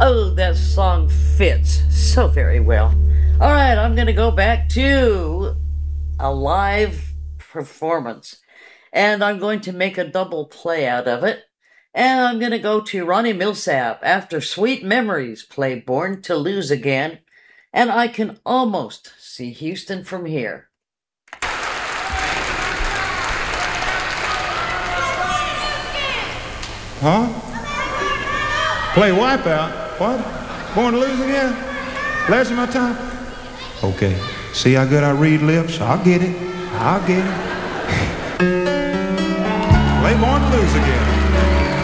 Oh, that song fits so very well. All right, I'm going to go back to a live performance, and I'm going to make a double play out of it. And I'm going to go to Ronnie Millsap after Sweet Memories, play Born to Lose Again. And I can almost see Houston from here. Huh? Play Wipeout? What? Born to Lose Again? Last of my time? Okay. See how good I read lips? I'll get it. Play Born to Lose Again.